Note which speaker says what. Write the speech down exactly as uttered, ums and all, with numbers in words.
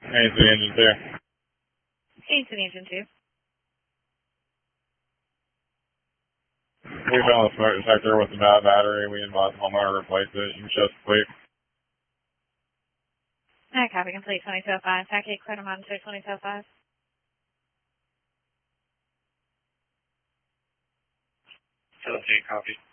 Speaker 1: Hey, it's the engine two.
Speaker 2: Hey, it's the engine two.
Speaker 1: We found a smoke detector with a bad battery. We advised the homeowner to replace it. You can show us the fleet.
Speaker 2: Alright, copy complete twenty-two oh five. Packet clear to monitor twenty-two oh five.
Speaker 3: seventeen, copy.